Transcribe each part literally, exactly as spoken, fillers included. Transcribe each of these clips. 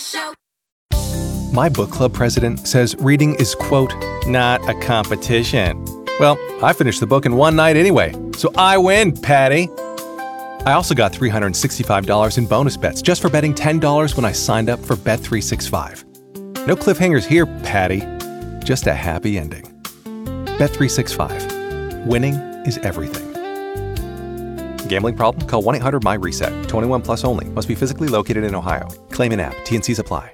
Show. My book club president says reading is, quote, not a competition. Well, I finished the book in one night anyway, so I win, Patty. I also got three hundred sixty-five dollars in bonus bets just for betting ten dollars when I signed up for Bet three sixty-five. No cliffhangers here, Patty. Just a happy ending. Bet three sixty-five. Winning is everything. Gambling problem? Call one eight hundred M Y reset. twenty-one plus only. Must be physically located in Ohio. Claim in app. T N Cs apply.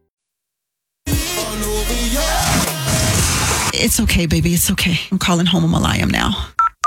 It's okay, baby. It's okay. I'm calling Homa Malayam now.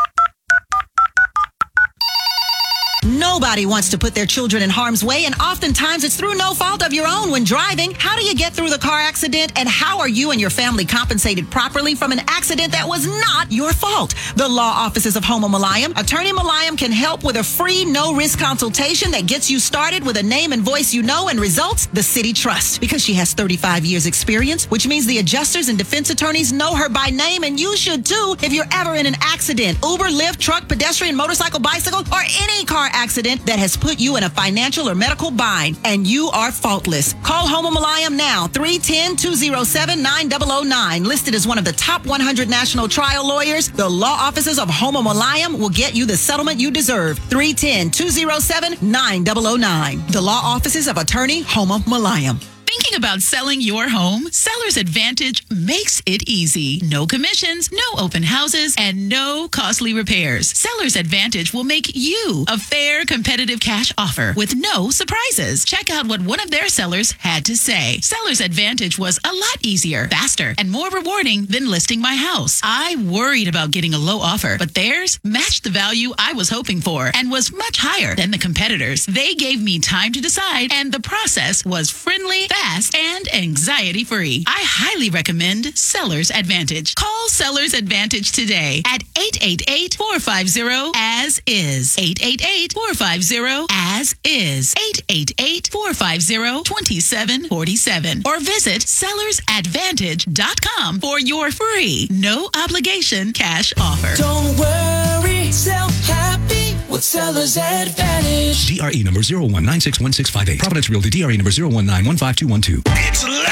Nobody wants to put their children in harm's way, and oftentimes it's through no fault of your own when driving. How do you get through the car accident, and how are you and your family compensated properly from an accident that was not your fault? The law offices of Homa Malayam. Attorney Malayam can help with a free, no-risk consultation that gets you started with a name and voice you know and results the city trusts. Because she has thirty-five years experience, which means the adjusters and defense attorneys know her by name, and you should too if you're ever in an accident. Uber, Lyft, truck, pedestrian, motorcycle, bicycle, or any car accident that has put you in a financial or medical bind, and you are faultless. Call Homa Malayam now, three one zero, two zero seven, nine zero zero nine. Listed as one of the top one hundred national trial lawyers, the law offices of Homa Malayam will get you the settlement you deserve. three one zero, two zero seven, nine zero zero nine. The law offices of attorney Homa Malayam. Thinking about selling your home? Seller's Advantage makes it easy. No commissions, no open houses, and no costly repairs. Seller's Advantage will make you a fair, competitive cash offer with no surprises. Check out what one of their sellers had to say. Seller's Advantage was a lot easier, faster, and more rewarding than listing my house. I worried about getting a low offer, but theirs matched the value I was hoping for and was much higher than the competitors. They gave me time to decide, and the process was friendly, fast, and anxiety-free. I highly recommend Seller's Advantage. Call Seller's Advantage today at eight eight eight, four five zero, A S is. eight eight eight, four five zero, A S is. eight eight eight, four five zero, two seven four seven. Or visit sellers advantage dot com for your free, no obligation cash offer. Don't worry, sell happy with Seller's Advantage. D R E number zero one nine six one six five eight. Providence Realty D R E number zero one nine one five two one two. It's live.